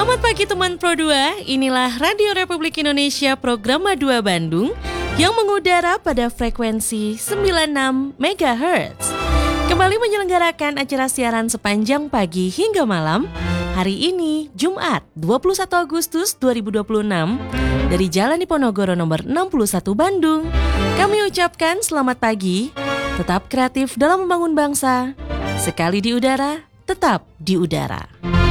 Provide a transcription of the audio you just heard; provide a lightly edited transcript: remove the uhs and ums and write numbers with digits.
Selamat pagi teman Pro 2, inilah Radio Republik Indonesia program Madua Bandung yang mengudara pada frekuensi 96 MHz. Kembali menyelenggarakan acara siaran sepanjang pagi hingga malam. Hari ini Jumat 21 Agustus 2026 dari Jalan Diponegoro nomor 61 Bandung. Kami ucapkan selamat pagi, tetap kreatif dalam membangun bangsa. Sekali di udara, tetap di udara.